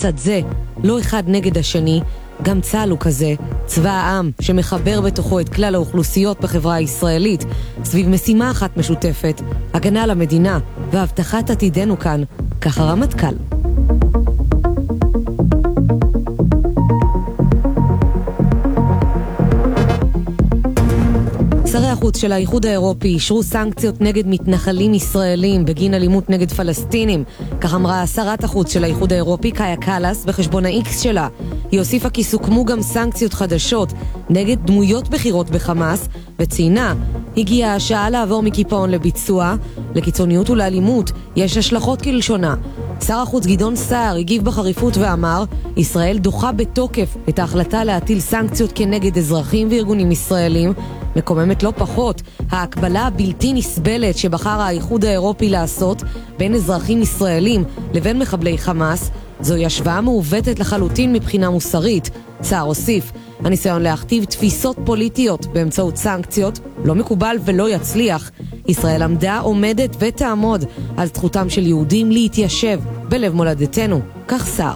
לצד זה, לא אחד נגד השני. גם צה"ל הוא כזה, צבא העם שמחבר בתוכו את כלל האוכלוסיות בחברה הישראלית, סביב משימה אחת משותפת, הגנה על המדינה והבטחת עתידנו כאן, ככה רמטכ"ל. שרי החוץ של האיחוד האירופי אישרו סנקציות נגד מתנחלים ישראלים בגין אלימות נגד פלסטינים. כך אמרה שרת החוץ של האיחוד האירופי קאיה קלאס בחשבון ה-X שלה. היא הוסיפה כי סוכמו גם סנקציות חדשות נגד דמויות בחירות בחמאס, וציינה, הגיעה השעה לעבור מקיפאון לביצוע, לקיצוניות ולאלימות יש השלכות כלשונה. שר החוץ גדעון סער הגיב בחריפות ואמר, ישראל דוחה בתוקף את ההחלטה להטיל סנקציות כנגד אזרחים וארגונים ישראלים. מקוממת לא פחות ההקבלה הבלתי נסבלת שבחר האיחוד האירופי לעשות בין אזרחים ישראלים לבין מחבלי חמאס. זוהי השוואה מעוותת לחלוטין מבחינה מוסרית. סער הוסיף, הניסיון להכתיב תפיסות פוליטיות באמצעות סנקציות לא מקובל ולא יצליח. ישראל עמדה, עומדת ותעמוד על זכותם של יהודים להתיישב בלב מולדתנו, כך סער.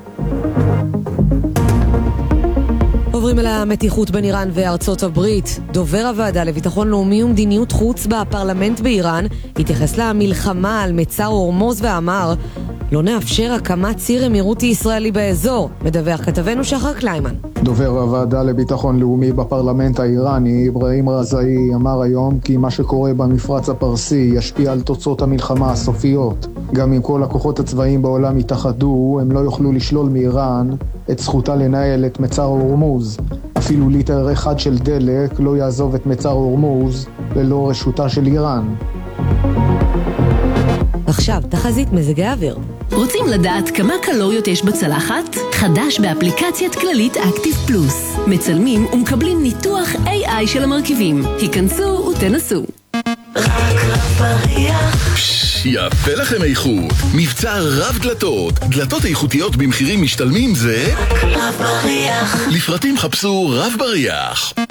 עוברים אל המתיחות בין איראן וארצות הברית. דובר הוועדה לביטחון לאומי ומדיניות חוץ בפרלמנט באיראן התייחס למלחמה על מצר הורמוז ואמר, לא נאפשר הקמת ציר אמירותי ישראלי באזור. מדווח כתבנו שחר קליימן. דובר הוועדה לביטחון לאומי בפרלמנט האיראני, אברהים רזאי, אמר היום כי מה שקורה במפרץ הפרסי ישפיע על תוצאות המלחמה הסופיות. גם אם כל הכוחות הצבאיים בעולם יתאחדו, הם לא יוכלו לשלול מאיראן את זכותה לנהל את מצר הורמוז. אפילו ליטר אחד של דלק לא יעזוב את מצר הורמוז ללא רשותה של איראן. עכשיו, תחזית מזג האוויר. רוצים לדעת כמה קלוריות יש בצלחת? חדש באפליקציית כללית אקטיב פלוס. מצלמים ומקבלים ניתוח AI של המרכיבים. היכנסו ותנסו. רק רב בריח. יפה לכם איכות. מבצע רב דלתות. דלתות איכותיות במחירים משתלמים זה רק רב בריח. לפרטים חפשו רב בריח.